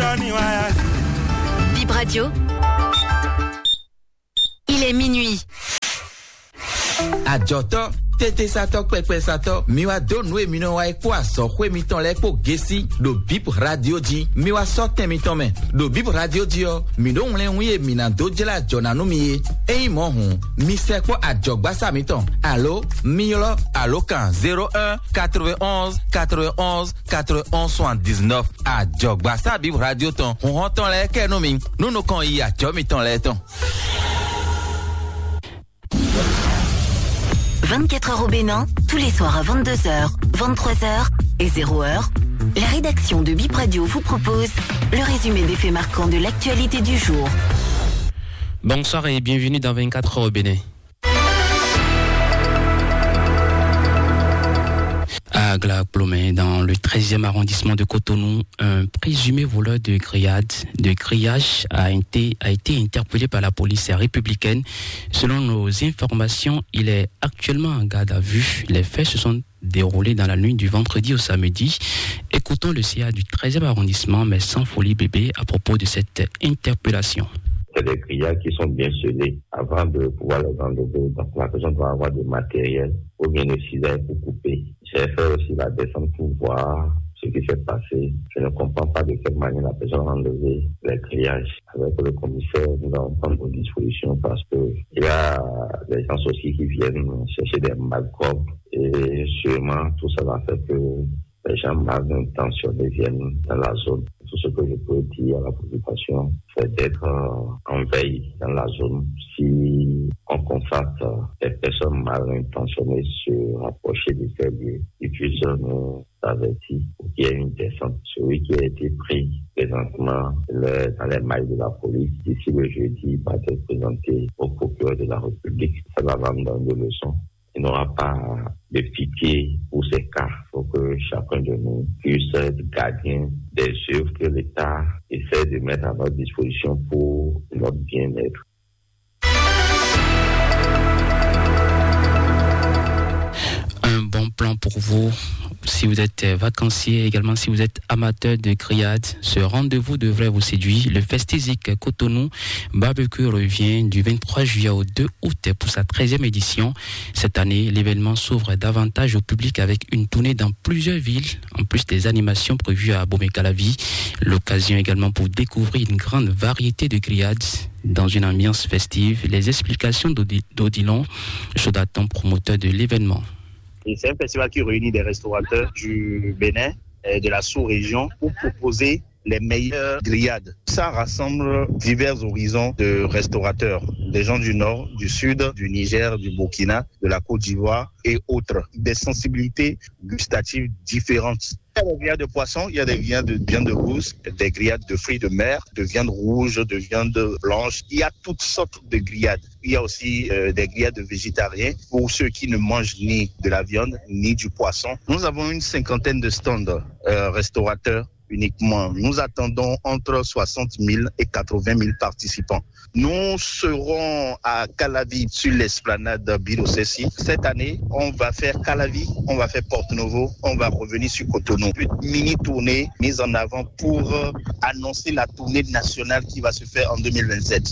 Bip Radio. Il est minuit. Adjoto, tete sato, pepe sato, miwa donwe mino wa ekwa so kwe miton le ko gesi do Bip Radio di, miwa sote miton men, do Bip Radio di yo, mido unle unye minan do jela jona no miye, e imo hun, mi se kwa adjogba sa miton, allo, miyolo, allo kan, 01 91 91 91 79, adjogba sa Bip Radio ton, on honton le ke no mi, nou no kon yi adjo miton le ton. 24 heures au Bénin, tous les soirs à 22h, 23h et 0h, la rédaction de Bip Radio vous propose le résumé des faits marquants de l'actualité du jour. Bonsoir et bienvenue dans 24 heures au Bénin. À Glaclomé, dans le 13e arrondissement de Cotonou, un présumé voleur de grillage a été interpellé par la police républicaine. Selon nos informations, il est actuellement en garde à vue. Les faits se sont déroulés dans la nuit du vendredi au samedi. Écoutons le CA du 13e arrondissement, mais sans folie bébé, à propos de cette interpellation. C'est des grillages qui sont bien scellés avant de pouvoir les enlever. Donc la personne doit avoir du matériel ou bien des cisailles pour couper. J'ai fait aussi la descente pour voir ce qui s'est passé. Je ne comprends pas de quelle manière la personne a enlevé les grillages. Avec le commissaire, nous allons prendre nos dispositions parce que il y a des gens aussi qui viennent chercher des malcobs et sûrement tout ça va faire que les gens mal intentionnés viennent dans la zone. Tout ce que je peux dire à la population, c'est d'être en veille dans la zone. Si on constate des personnes mal intentionnées se rapprocher de ces lieux, ils puissent nous avertir pour qu'il y ait une descente. Celui qui a été pris présentement dans les mailles de la police, d'ici le jeudi, va être présenté au procureur de la République. Ça va vraiment donner des leçons. Il n'aura pas de pitié pour ces cas. Il faut que chacun de nous puisse être gardien des œuvres que l'État essaie de mettre à notre disposition pour notre bien-être. Un bon plan pour vous, si vous êtes vacancier, également si vous êtes amateur de grillades, ce rendez-vous devrait vous séduire. Le Festizik Cotonou Barbecue revient du 23 juillet au 2 août pour sa 13e édition. Cette année, l'événement s'ouvre davantage au public avec une tournée dans plusieurs villes, en plus des animations prévues à Bomé-Calavi. L'occasion également pour découvrir une grande variété de grillades dans une ambiance festive. Les explications d'Odilon, Chodaton, promoteur de l'événement. Et c'est un festival qui réunit des restaurateurs du Bénin et de la sous-région pour proposer les meilleures grillades. Ça rassemble divers horizons de restaurateurs, des gens du nord, du sud, du Niger, du Burkina, de la Côte d'Ivoire et autres. Des sensibilités gustatives différentes. Il y a des grillades de poisson, il y a des grillades de viande rousse, des grillades de fruits de mer, de viande rouge, de viande blanche. Il y a toutes sortes de grillades. Il y a aussi des grillades de végétariens pour ceux qui ne mangent ni de la viande ni du poisson. Nous avons une 50aine de stands restaurateurs uniquement. Nous attendons entre 60 000 et 80 000 participants. Nous serons à Calavi sur l'esplanade Birosessi. Cette année, on va faire Calavi, on va faire Porto-Novo, on va revenir sur Cotonou. Une mini-tournée mise en avant pour annoncer la tournée nationale qui va se faire en 2027.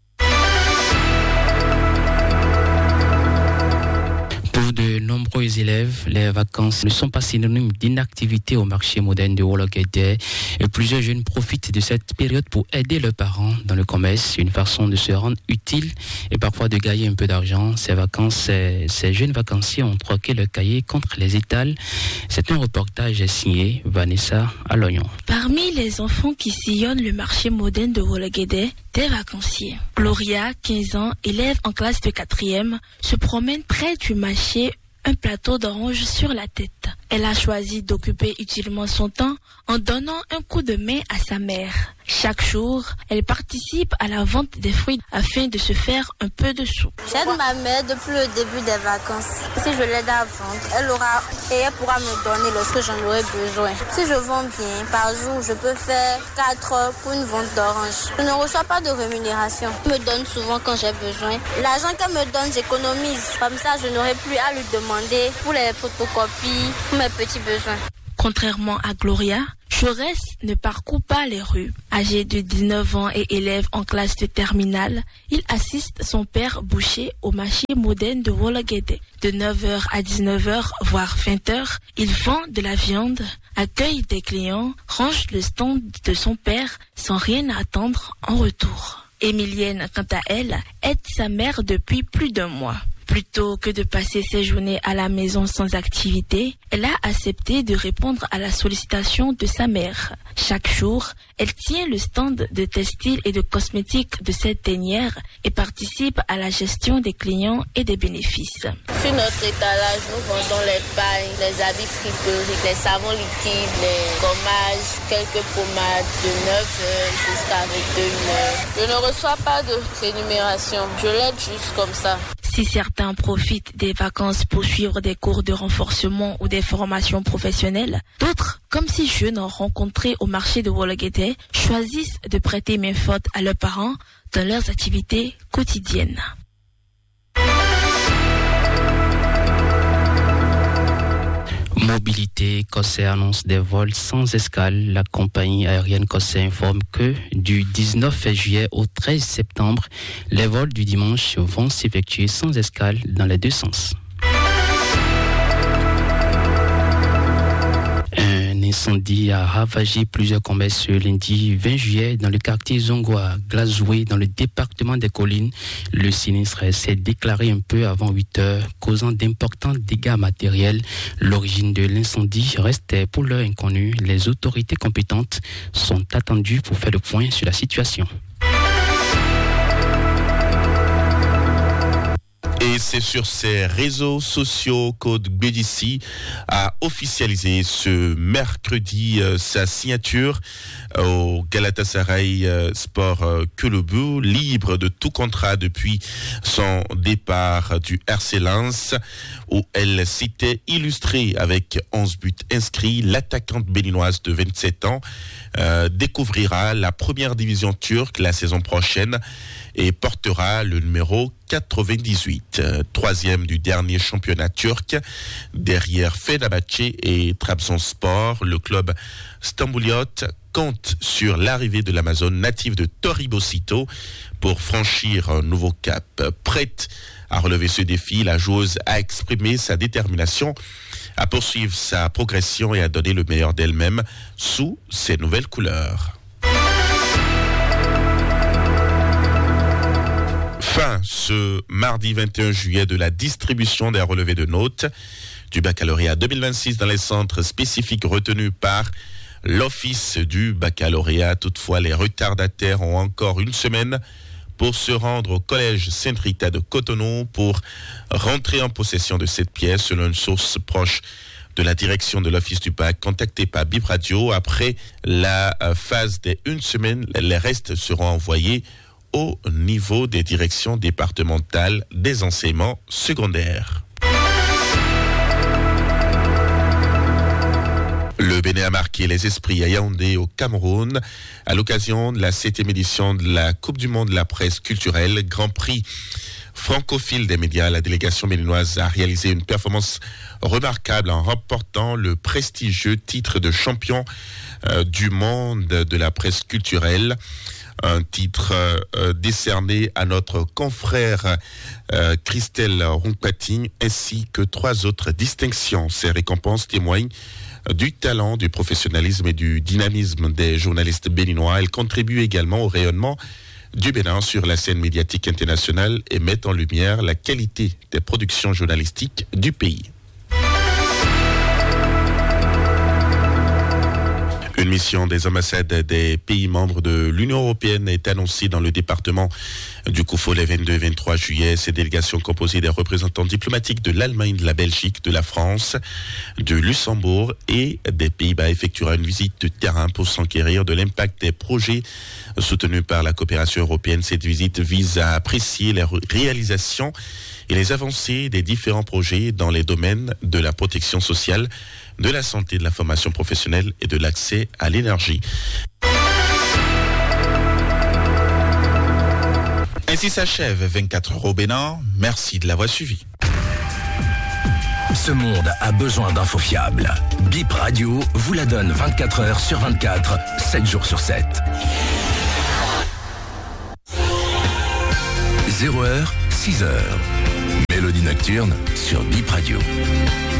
Pour de nombreux élèves, les vacances ne sont pas synonymes d'inactivité au marché moderne de Wologuédé et plusieurs jeunes profitent de cette période pour aider leurs parents dans le commerce, une façon de se rendre utile et parfois de gagner un peu d'argent. Ces jeunes vacanciers ont troqué leur cahier contre les étals. C'est un reportage signé Vanessa Aloyon. Parmi les enfants qui sillonnent le marché moderne de Wologuédé, des vacanciers. Gloria, 15 ans, élève en classe de 4e, se promène près du marché, un plateau d'orange sur la tête. Elle a choisi d'occuper utilement son temps en donnant un coup de main à sa mère. Chaque jour, elle participe à la vente des fruits afin de se faire un peu de sous. J'aide ma mère depuis le début des vacances. Si je l'aide à vendre, elle pourra me donner lorsque j'en aurai besoin. Si je vends bien, par jour, je peux faire 4 heures pour une vente d'orange. Je ne reçois pas de rémunération. Elle me donne souvent quand j'ai besoin. L'argent qu'elle me donne, j'économise. Comme ça, je n'aurai plus à lui demander pour les photocopies, pour mes petits besoins. Contrairement à Gloria, Jaurès ne parcourt pas les rues. Âgé de 19 ans et élève en classe de terminale, il assiste son père boucher au marché moderne de Wologede. De 9h à 19h, voire 20h, il vend de la viande, accueille des clients, range le stand de son père sans rien attendre en retour. Émilienne, quant à elle, aide sa mère depuis plus d'1 mois. Plutôt que de passer ses journées à la maison sans activité, elle a accepté de répondre à la sollicitation de sa mère. Chaque jour, elle tient le stand de textiles et de cosmétiques de cette dernière et participe à la gestion des clients et des bénéfices. Sur notre étalage, nous vendons les pailles, les habits friperiques, les savons liquides, les gommages, quelques pommades de 9h jusqu'à 21h. Je ne reçois pas de rémunération, je l'aide juste comme ça. Si certains profitent des vacances pour suivre des cours de renforcement ou des formations professionnelles, d'autres, comme ces jeunes rencontrés au marché de Wologede, choisissent de prêter main forte à leurs parents dans leurs activités quotidiennes. Mobilité, Cossé annonce des vols sans escale. La compagnie aérienne Cossé informe que du 19 juillet au 13 septembre, les vols du dimanche vont s'effectuer sans escale dans les deux sens. Un incendie a ravagé plusieurs commerces ce lundi 20 juillet dans le quartier Zongoa, Glazoué, dans le département des Collines. Le sinistre s'est déclaré un peu avant 8 heures, causant d'importants dégâts matériels. L'origine de l'incendie reste pour l'heure inconnue. Les autorités compétentes sont attendues pour faire le point sur la situation. Et c'est sur ses réseaux sociaux qu'Aude Bédissi a officialisé ce mercredi sa signature au Galatasaray Sport Kulübü, libre de tout contrat depuis son départ du RC Lens, où elle s'était illustrée avec 11 buts inscrits. L'attaquante béninoise de 27 ans découvrira la première division turque la saison prochaine et portera le numéro 98, troisième du dernier championnat turc, derrière Fenerbahçe et Trabzonspor. Le club stambouliote compte sur l'arrivée de l'Amazone native de Toribosito pour franchir un nouveau cap. Prête à relever ce défi, la joueuse a exprimé sa détermination à poursuivre sa progression et à donner le meilleur d'elle-même sous ses nouvelles couleurs. Fin ce mardi 21 juillet de la distribution des relevés de notes du baccalauréat 2026 dans les centres spécifiques retenus par l'Office du baccalauréat. Toutefois, les retardataires ont encore une semaine pour se rendre au collège Sainte-Rita de Cotonou pour rentrer en possession de cette pièce, selon une source proche de la direction de l'Office du bac contactée par Bip Radio. Après la phase des 1 semaine, les restes seront envoyés au niveau des directions départementales des enseignements secondaires. Le Bénin a marqué les esprits à Yaoundé au Cameroun à l'occasion de la 7e édition de la Coupe du Monde de la presse culturelle, Grand Prix francophile des médias. La délégation béninoise a réalisé une performance remarquable en remportant le prestigieux titre de champion du monde de la presse culturelle. Un titre décerné à notre confrère Christelle Rongpating, ainsi que 3 autres distinctions. Ces récompenses témoignent du talent, du professionnalisme et du dynamisme des journalistes béninois. Elles contribuent également au rayonnement du Bénin sur la scène médiatique internationale et mettent en lumière la qualité des productions journalistiques du pays. Une mission des ambassades des pays membres de l'Union européenne est annoncée dans le département du Koufo les 22 et 23 juillet. Ces délégations composées des représentants diplomatiques de l'Allemagne, de la Belgique, de la France, de Luxembourg et des Pays-Bas effectuera une visite de terrain pour s'enquérir de l'impact des projets soutenus par la coopération européenne. Cette visite vise à apprécier les réalisations et les avancées des différents projets dans les domaines de la protection sociale, de la santé, de la formation professionnelle et de l'accès à l'énergie. Ainsi s'achève 24 heures au Bénin. Merci de l'avoir suivi. Ce monde a besoin d'infos fiables. Bip Radio vous la donne 24 heures sur 24, 7 jours sur 7. 0h, 6h. Mélodie nocturne sur Bip Radio.